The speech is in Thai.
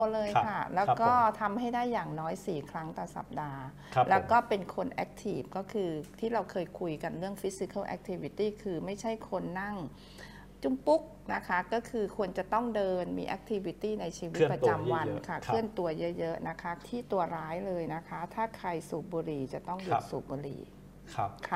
เลยค่ะแล้วก็ทำให้ได้อย่างน้อย4 ครั้งต่อสัปดาห์แล้วก็เป็นคนแอคทีฟก็คือที่เราเคยคุยกันเรื่อง physical activity คือไม่ใช่คนนั่งจุ้มปุ๊กนะคะก็คือควรจะต้องเดินมี activity ในชีวิตประจำวันค่ะเคลื่อนตัวเยอะๆนะคะที่ตัวร้ายเลยนะคะถ้าใครสูบบุหรี่จะต้องหยุดสูบบุหรี่ค่ะ